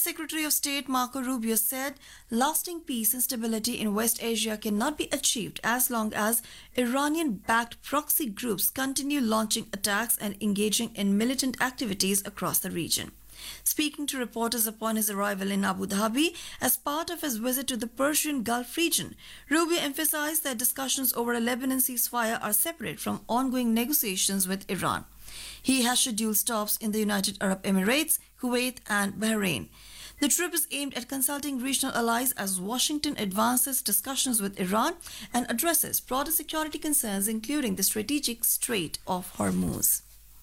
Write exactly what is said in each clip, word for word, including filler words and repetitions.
Secretary of State Marco Rubio said lasting peace and stability in West Asia cannot be achieved as long as Iranian backed proxy groups continue launching attacks and engaging in militant activities across the region. Speaking to reporters upon his arrival in Abu Dhabi as part of his visit to the Persian Gulf region, Rubio emphasized that discussions over a Lebanon ceasefire are separate from ongoing negotiations with Iran. He has scheduled stops in the United Arab Emirates, Kuwait, and Bahrain. The trip is aimed at consulting regional allies as Washington advances discussions with Iran and addresses broader security concerns, including the strategic Strait of Hormuz.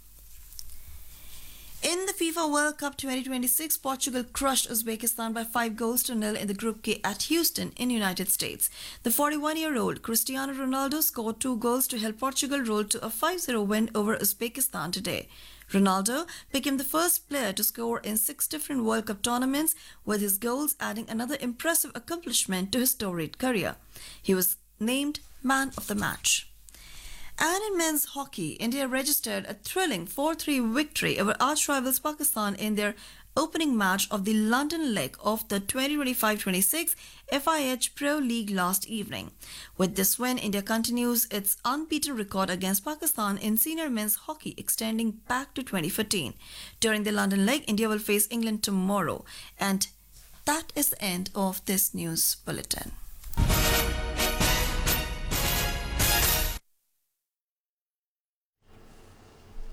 In the FIFA World Cup twenty twenty-six, Portugal crushed Uzbekistan by five goals to nil in the Group K at Houston in United States. The forty-one-year-old Cristiano Ronaldo scored two goals to help Portugal roll to a five zero win over Uzbekistan today. Ronaldo became the first player to score in six different World Cup tournaments, with his goals adding another impressive accomplishment to his storied career. He was named Man of the Match. And in men's hockey, India registered a thrilling four three victory over arch rivals Pakistan in their opening match of the London leg of the twenty twenty-five twenty-six F I H Pro League last evening. With this win, India continues its unbeaten record against Pakistan in senior men's hockey extending back to twenty fourteen. During the London leg, India will face England tomorrow. And that is the end of this news bulletin.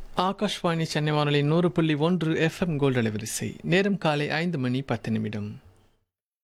Akashvani Chennai வானொலி நூறு புள்ளி ஒன்று FM gold அலைவரிசை நேரம் காலை ஐந்து மணி பத்து நிமிடம்